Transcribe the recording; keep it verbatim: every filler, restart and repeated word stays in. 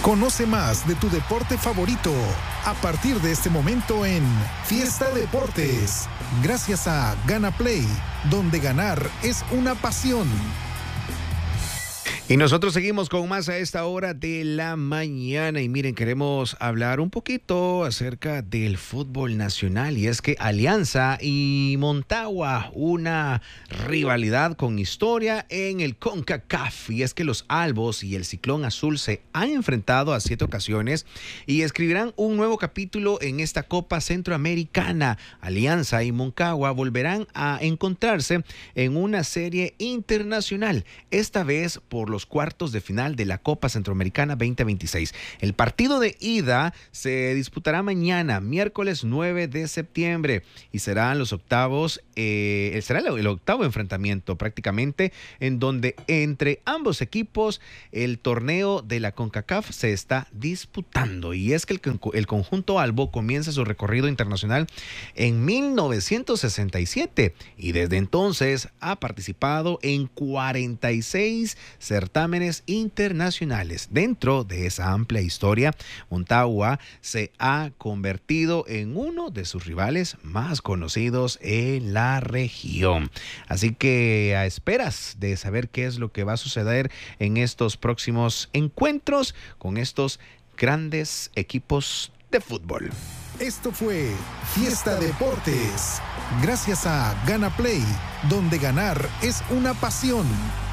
Conoce más de tu deporte favorito a partir de este momento en Fiesta Deportes, gracias a Gana Play, donde ganar es una pasión. Y nosotros seguimos con más a esta hora de la mañana y miren, queremos hablar un poquito acerca del fútbol nacional y es que Alianza y Montagua, una rivalidad con historia en el CONCACAF, y es que los Albos y el Ciclón Azul se han enfrentado a siete ocasiones y escribirán un nuevo capítulo en esta Copa Centroamericana. Alianza y Moncagua volverán a encontrarse en una serie internacional, esta vez por los cuartos de final de la Copa Centroamericana veinte veintiséis. El partido de ida se disputará mañana, miércoles nueve de septiembre, y serán los octavos, eh, será el, el octavo enfrentamiento prácticamente, en donde entre ambos equipos el torneo de la CONCACAF se está disputando. Y es que el, el conjunto albo comienza su recorrido internacional en mil novecientos sesenta y siete y desde entonces ha participado en cuarenta y seis certámenes internacionales. Dentro de esa amplia historia, Montagua se ha convertido en uno de sus rivales más conocidos en la región. Así que a esperas de saber qué es lo que va a suceder en estos próximos encuentros con estos grandes equipos de fútbol. Esto fue Fiesta Deportes, gracias a Gana Play, donde ganar es una pasión.